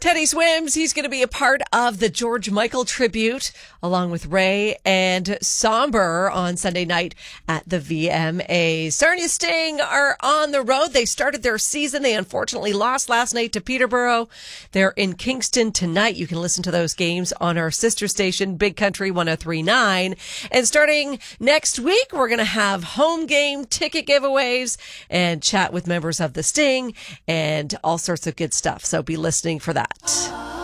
Teddy Swims, he's going to be a part of the George Michael tribute along with Ray and Somber on Sunday night at the VMA. Sarnia Sting are on the road. They started their season. They unfortunately lost last night to Peterborough. They're in Kingston tonight. You can listen to those games on our sister station, Big Country 103.9. And starting next week, we're going to have home game ticket giveaways and chat with members of the Sting and all sorts of good stuff. So be listening for that.